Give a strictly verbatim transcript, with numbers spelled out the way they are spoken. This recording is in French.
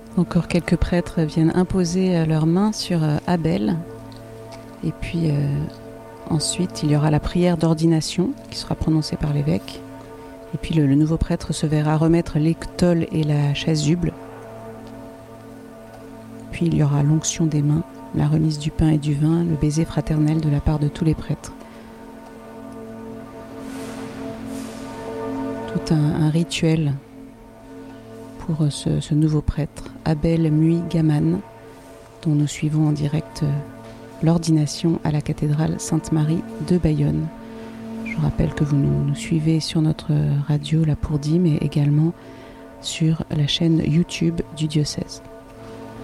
Encore quelques prêtres viennent imposer leurs mains sur Abel. Et puis euh, ensuite, il y aura la prière d'ordination qui sera prononcée par l'évêque. Et puis le, le nouveau prêtre se verra remettre l'éctole et la chasuble. Puis il y aura l'onction des mains, la remise du pain et du vin, le baiser fraternel de la part de tous les prêtres. Tout un, un rituel pour ce, ce nouveau prêtre, Abel Mui Gaman, dont nous suivons en direct l'ordination à la cathédrale Sainte-Marie de Bayonne. Je rappelle que vous nous, nous suivez sur notre radio La Pour Dix, mais également sur la chaîne YouTube du diocèse.